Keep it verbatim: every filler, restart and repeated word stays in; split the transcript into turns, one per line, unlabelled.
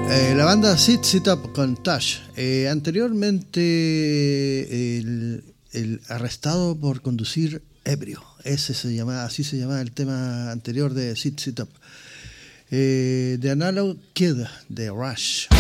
Eh, la banda Sit Sit Up con Touch. Eh, anteriormente el, el arrestado por conducir ebrio. Ese se llamaba, así se llamaba el tema anterior de Sit Sit Up. Eh, The Analog Kid de Rush.